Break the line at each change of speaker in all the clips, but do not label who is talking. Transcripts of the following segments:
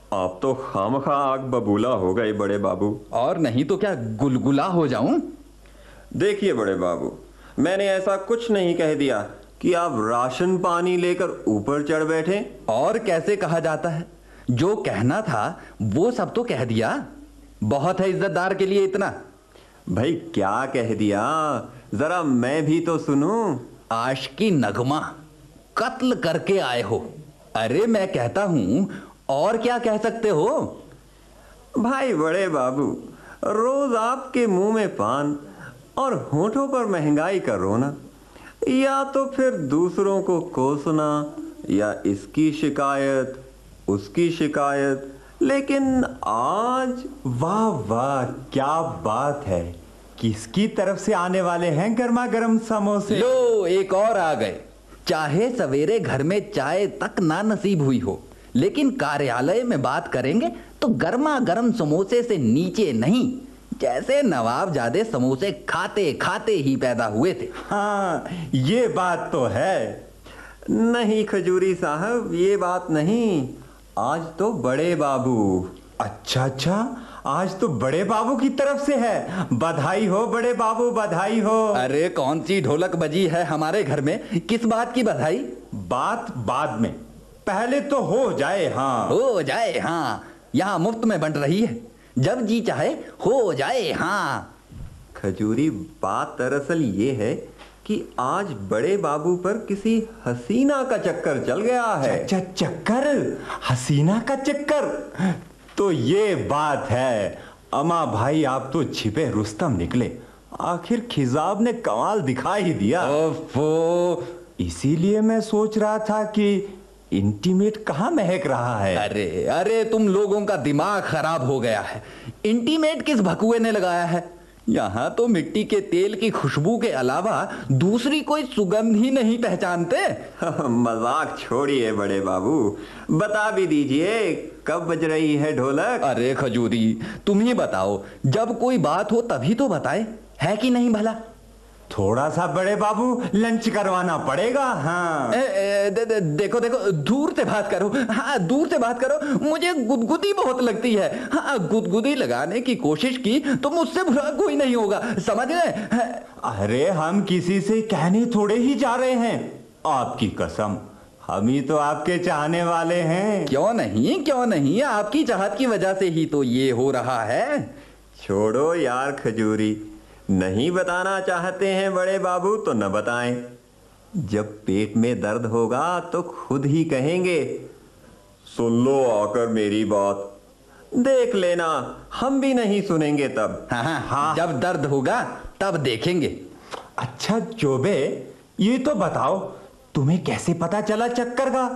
आप तो खामखा आग बबूला हो गए बड़े बाबू।
और नहीं तो क्या गुलगुला हो जाऊं?
देखिए बड़े बाबू, मैंने ऐसा कुछ नहीं कह दिया कि आप राशन पानी लेकर ऊपर चढ़ बैठे।
और कैसे कहा जाता है? जो कहना था वो सब तो कह दिया। बहुत है इज्जतदार के लिए इतना।
भाई क्या कह दिया, जरा मैं भी तो सुनूं।
आशिकी नगमा कत्ल करके आए हो। अरे मैं कहता हूं, और क्या कह सकते हो?
भाई बड़े बाबू, रोज आपके मुंह में पान और होठों पर महंगाई का रोना, या तो फिर दूसरों को कोसना, या इसकी शिकायत उसकी शिकायत। लेकिन आज
वाह वाह, क्या बात है। किसकी तरफ से आने वाले हैं गर्मा गर्म समोसे?
लो एक और आ गए। चाहे सवेरे घर में चाय तक ना नसीब हुई हो, लेकिन कार्यालय में बात करेंगे तो गर्मा गर्म समोसे से नीचे नहीं। जैसे नवाबजादे समोसे खाते खाते ही पैदा हुए थे।
हाँ, ये बात तो है।
नहीं खजूरी साहब, ये बात नहीं। आज तो बड़े बाबू।
अच्छा अच्छा, आज तो बड़े बाबू की तरफ से है। बधाई हो बड़े बाबू, बधाई हो।
अरे कौन सी ढोलक बजी है हमारे घर में? किस बात की बधाई?
बात बाद में, पहले तो हो जाए। हाँ
हो जाए हाँ, यहाँ मुफ्त में बंट रही है। जब जी चाहे हो जाए हाँ।
खजूरी, बात दरअसल ये है कि आज बड़े बाबू पर किसी हसीना का चक्कर चल गया है।
चक्कर? हसीना का चक्कर? तो ये बात है। अमा भाई, आप तो छिपे रुस्तम निकले। आखिर खिजाब ने कमाल दिखा ही दिया।
ओफो,
इसीलिए मैं सोच रहा था कि इंटीमेट कहाँ महक रहा है।
अरे अरे, तुम लोगों का दिमाग खराब हो गया है। इंटीमेट किस भकुए ने लगाया है? यहाँ तो मिट्टी के तेल की खुशबू के अलावा दूसरी कोई सुगंध ही नहीं पहचानते।
मजाक छोड़िए बड़े बाबू, बता भी दीजिए कब बज रही है ढोलक।
अरे खजूरी, तुम ही बताओ, जब कोई बात हो तभी तो बताए, है कि नहीं भला?
थोड़ा सा बड़े बाबू लंच करवाना पड़ेगा। हाँ
देखो देखो, दूर से बात करो। हाँ दूर से बात करो, मुझे गुदगुदी बहुत लगती है। हाँ, गुदगुदी लगाने की कोशिश की तो मुझसे बुरा कोई नहीं होगा, समझ गए?
अरे हम किसी से कहने थोड़े ही जा रहे हैं। आपकी कसम, हम ही तो आपके चाहने वाले हैं।
क्यों नहीं, क्यों नहीं, आपकी चाहत की वजह से ही तो ये हो रहा है।
छोड़ो यार खजूरी, नहीं बताना चाहते हैं बड़े बाबू तो न बताएं। जब पेट में दर्द होगा तो खुद ही कहेंगे। सुन लो आकर मेरी बात, देख लेना हम भी नहीं सुनेंगे तब।
हाँ, जब दर्द होगा तब देखेंगे।
अच्छा चोबे, ये तो बताओ, तुम्हें कैसे पता चला चक्कर का?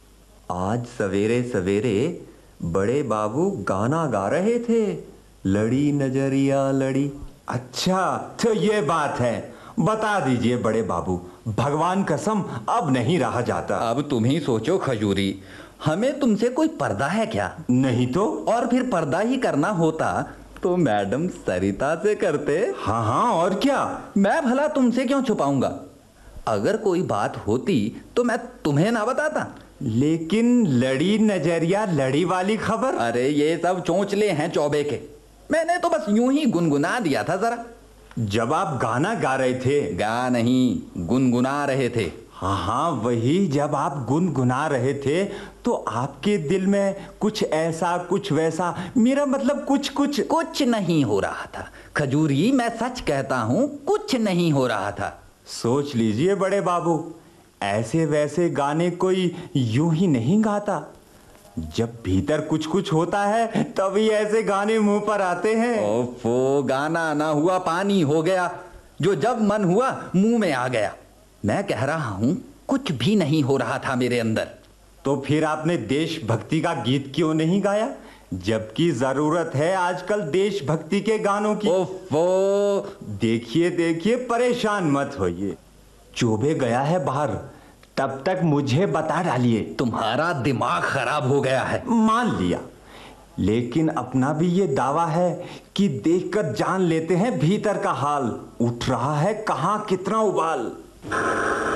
आज सवेरे सवेरे बड़े बाबू गाना गा रहे थे, लड़ी नजरिया लड़ी।
अच्छा, तो ये बात है। बता दीजिए बड़े बाबू, भगवान कसम अब नहीं रहा जाता।
अब तुम ही सोचो खजूरी, हमें तुमसे कोई पर्दा है क्या?
नहीं तो?
और फिर पर्दा ही करना होता तो मैडम सरिता से करते।
हाँ हाँ, और क्या।
मैं भला तुमसे क्यों छुपाऊंगा? अगर कोई बात होती तो मैं तुम्हें ना बताता।
लेकिन लड़ी नजरिया लड़ी वाली खबर?
अरे ये सब चोंचले हैं चौबे के। मैंने तो बस यूं ही गुनगुना दिया था जरा।
जब आप गाना गा रहे थे?
गा नहीं, गुनगुना रहे थे।
हाँ हाँ वही, जब आप गुनगुना रहे थे तो आपके दिल में कुछ ऐसा कुछ वैसा, मेरा मतलब कुछ
नहीं हो रहा था खजूरी, मैं सच कहता हूं, कुछ नहीं हो रहा था।
सोच लीजिए बड़े बाबू, ऐसे वैसे गाने कोई यूं ही नहीं गाता। जब भीतर कुछ कुछ होता है तभी ऐसे गाने मुंह पर आते हैं।
ओफो, गाना ना हुआ पानी हो गया, जो जब मन हुआ मुंह में आ गया। मैं कह रहा हूं, कुछ भी नहीं हो रहा था मेरे अंदर।
तो फिर आपने देशभक्ति का गीत क्यों नहीं गाया, जबकि जरूरत है आजकल देशभक्ति के गानों की?
ओफो,
देखिए देखिए, परेशान मत होइए। चोबे गया है बाहर, तब तक मुझे बता डालिए।
तुम्हारा दिमाग खराब हो गया है।
मान लिया, लेकिन अपना भी ये दावा है कि देखकर जान लेते हैं भीतर का हाल। उठ रहा है कहां कितना उबाल।